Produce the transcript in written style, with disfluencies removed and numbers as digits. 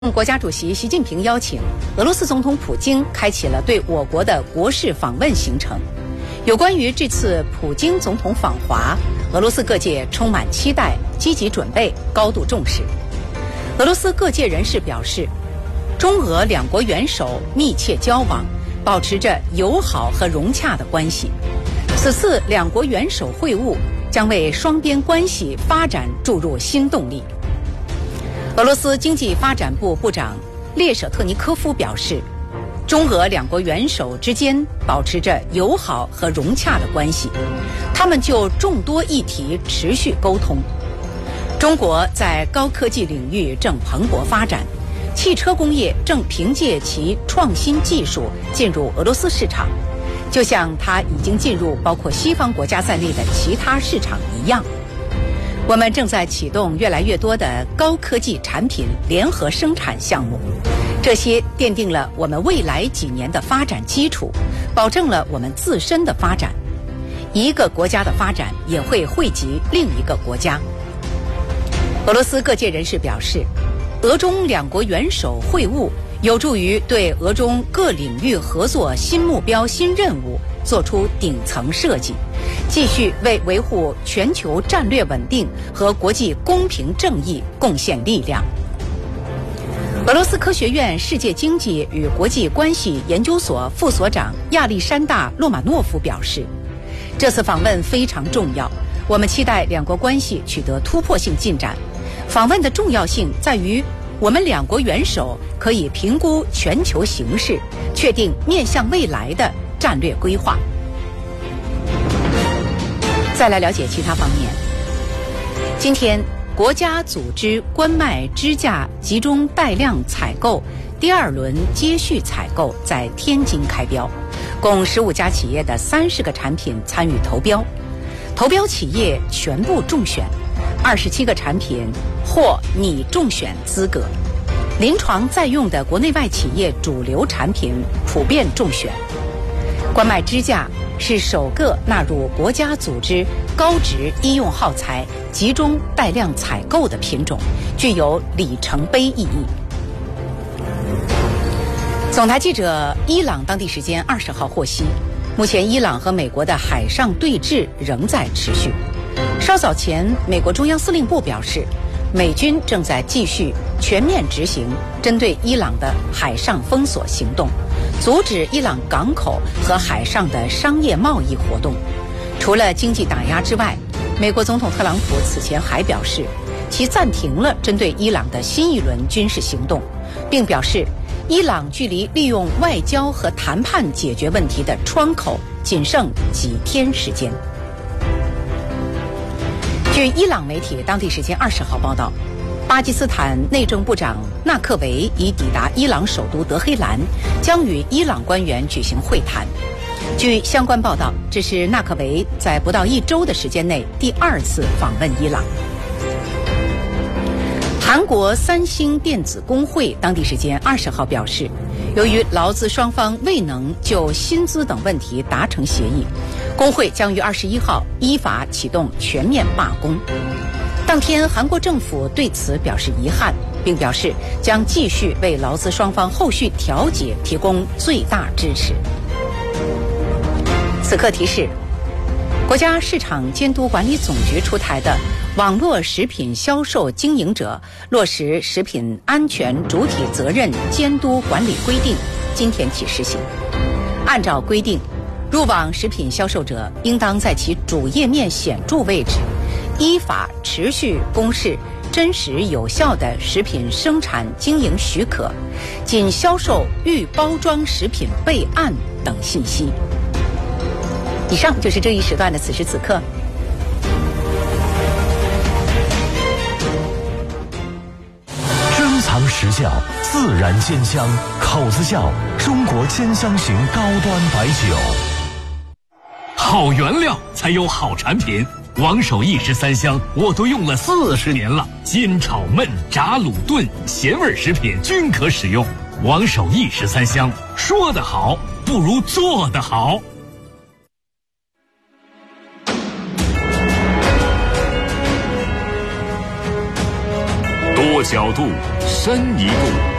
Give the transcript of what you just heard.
国家主席习近平邀请，俄罗斯总统普京开启了对我国的国事访问行程。有关于这次普京总统访华，俄罗斯各界充满期待，积极准备，高度重视。俄罗斯各界人士表示，中俄两国元首密切交往，保持着友好和融洽的关系。此次两国元首会晤将为双边关系发展注入新动力。俄罗斯经济发展部部长列舍特尼科夫表示，中俄两国元首之间保持着友好和融洽的关系，他们就众多议题持续沟通。中国在高科技领域正蓬勃发展，汽车工业正凭借其创新技术进入俄罗斯市场，就像它已经进入包括西方国家在内的其他市场一样。我们正在启动越来越多的高科技产品联合生产项目，这些奠定了我们未来几年的发展基础，保证了我们自身的发展。一个国家的发展也会惠及另一个国家。俄罗斯各界人士表示，俄中两国元首会晤有助于对俄中各领域合作新目标、新任务做出顶层设计，继续为维护全球战略稳定和国际公平正义贡献力量。俄罗斯科学院世界经济与国际关系研究所副所长亚历山大·洛马诺夫表示，这次访问非常重要，我们期待两国关系取得突破性进展。访问的重要性在于，我们两国元首可以评估全球形势，确定面向未来的战略规划。再来了解其他方面。今天，国家组织冠脉支架集中带量采购第二轮接续采购在天津开标，共15家企业的30个产品参与投标，投标企业全部中选，27个产品获拟中选资格。临床在用的国内外企业主流产品普遍中选。冠脉支架是首个纳入国家组织高值医用耗材集中带量采购的品种，具有里程碑意义。总台记者伊朗当地时间20号获悉，目前伊朗和美国的海上对峙仍在持续。稍早前，美国中央司令部表示，美军正在继续全面执行针对伊朗的海上封锁行动，阻止伊朗港口和海上的商业贸易活动。除了经济打压之外，美国总统特朗普此前还表示，其暂停了针对伊朗的新一轮军事行动，并表示伊朗距离利用外交和谈判解决问题的窗口仅剩几天时间。据伊朗媒体当地时间20号报道，巴基斯坦内政部长纳克维已抵达伊朗首都德黑兰，将与伊朗官员举行会谈。据相关报道，这是纳克维在不到1周的时间内第2次访问伊朗。韩国三星电子工会当地时间20号表示，由于劳资双方未能就薪资等问题达成协议，工会将于21号依法启动全面罢工。当天，韩国政府对此表示遗憾，并表示将继续为劳资双方后续调解提供最大支持。此刻提示，国家市场监督管理总局出台的网络食品销售经营者落实食品安全主体责任监督管理规定今天起实行。按照规定，入网食品销售者应当在其主页面显著位置依法持续公示真实有效的食品生产经营许可，仅销售预包装食品备案等信息。以上就是这一时段的此时此刻。 珍藏实窖，自然鲜香，口子窖中国鲜香型高端白酒。 好原料才有好产品，王守义13香我都用了40年了，煎炒焖炸卤炖咸味食品均可使用。王守义13香，说得好不如做得好。 多小度，深一步。